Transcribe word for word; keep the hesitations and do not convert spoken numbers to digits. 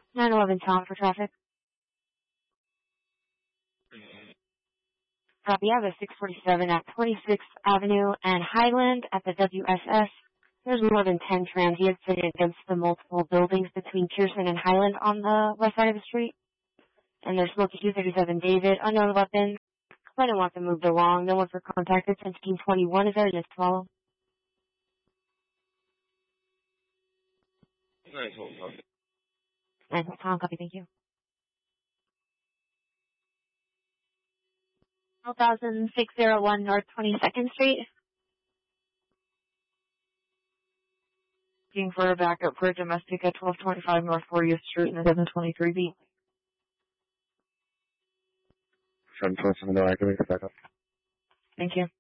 nine eleven Tom for traffic. Copy, I have a six forty-seven at twenty-sixth Avenue and Highland at the W S S. There's more than ten transients sitting against the multiple buildings between Pearson and Highland on the west side of the street. And there's smoke at two thirty-seven David, unknown weapon. I don't want them moved along. No one for contacted since fifteen twenty-one. Is there a list to follow? Nice hold, Tom. Nice hold, Tom. Copy, thank you. one thousand six oh one North twenty-second Street. Looking for a backup for a domestic at twelve twenty-five North fortieth Street in the seven twenty-three B. seven twenty-seven, no, I can make a backup. Thank you.